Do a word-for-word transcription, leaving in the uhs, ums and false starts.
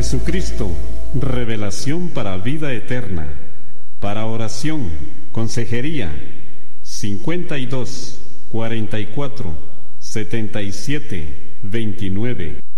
Jesucristo, revelación para vida eterna. Para oración, consejería, cincuenta y dos, cuarenta y cuatro, setenta y siete, veintinueve.